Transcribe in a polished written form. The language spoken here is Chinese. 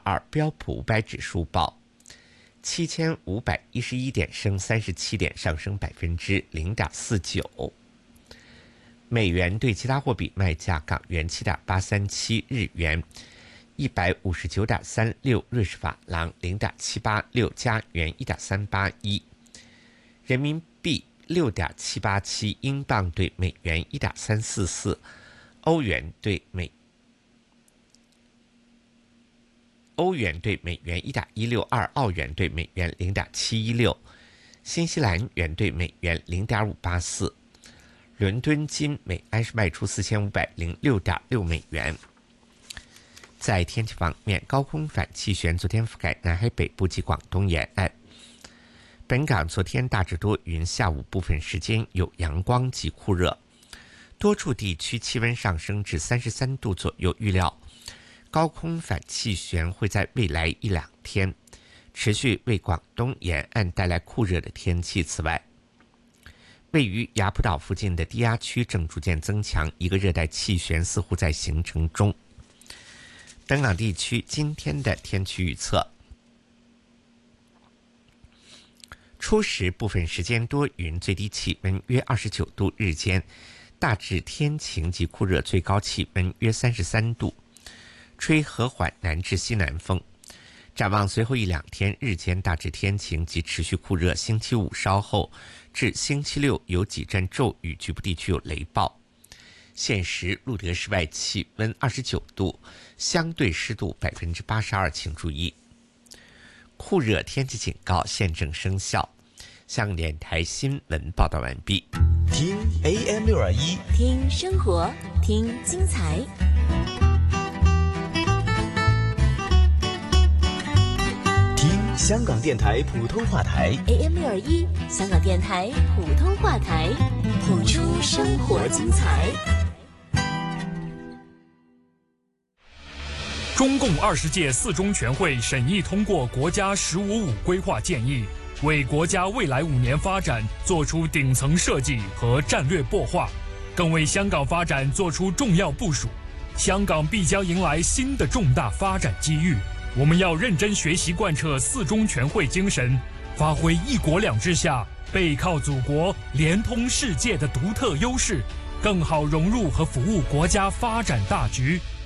222，标普500指数报7511点，升37点，上升0.49%。美元对其他货币卖价：港元7.837，日元159.36，瑞士法郎0.786，加元1.381，人民币6.787，英镑对美元1.344，欧元对美元1.162，澳元对美元0.716，新西兰元对美元0.584。伦敦金每安士卖出4506.6美元。在天气方面，高空反气旋昨天覆盖南海北部及广东沿岸。本港昨天大致多云，下午部分时间有阳光及酷热，多处地区气温上升至33度左右。预料高空反气旋会在未来1-2天持续为广东沿岸带来酷热的天气。此外，位于雅浦岛附近的低压区正逐渐增强，一个热带气旋似乎在形成中。本港地区今天的天气预测：初时部分时间多云，最低气温约29度，日间大致天晴及酷热，最高气温约33度，吹和缓南至西南风。展望随后1-2天，日间大致天晴及持续酷热，星期5稍后至星期6有几阵骤雨，局部地区有雷暴。现时录得室外气温29度，相对湿度82%，请注意酷热天气警告现正生效。香港电台新闻报道完毕。 听 AM621， 听生活，听精彩。 听香港电台普通话台 AM621，香港电台普通话台，谱出生活精彩。 中共20届四中全会审议通过国家“15-5”规划建议，为国家未来5年发展做出顶层设计和战略擘画，更为香港发展做出重要部署。香港必将迎来新的重大发展机遇，我们要认真学习贯彻四中全会精神，发挥“一国两制”下背靠祖国、连通世界的独特优势，更好融入和服务国家发展大局。